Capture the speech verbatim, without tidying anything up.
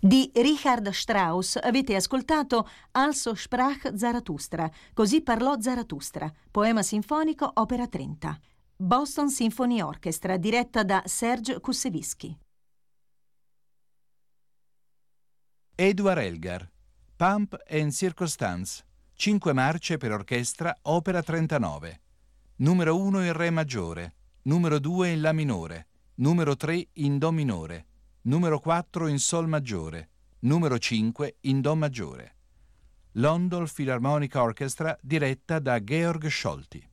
Di Richard Strauss avete ascoltato Also sprach Zarathustra, così parlò Zarathustra, poema sinfonico, opera trenta. Boston Symphony Orchestra, diretta da Serge Kussevitsky. Edward Elgar, Pump and Circumstance, cinque marce per orchestra, opera trentanove. Numero uno in Re maggiore, numero due in La minore, numero tre in Do minore, numero quattro in Sol maggiore, numero cinque in Do maggiore. London Philharmonic Orchestra, diretta da Georg Scholti.